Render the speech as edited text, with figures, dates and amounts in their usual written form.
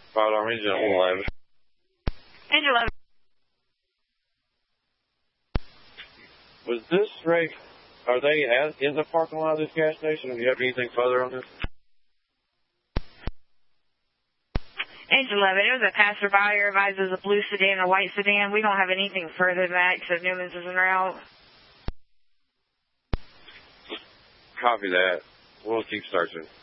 5-alarm engine 11. Engine 11. Was this Ray, are they in the parking lot of this gas station? Do you have anything further on this? Engine 11, it was a passerby who advises a blue sedan, a white sedan. We don't have anything further than that except Newman's is en route. Copy that. We'll keep searching.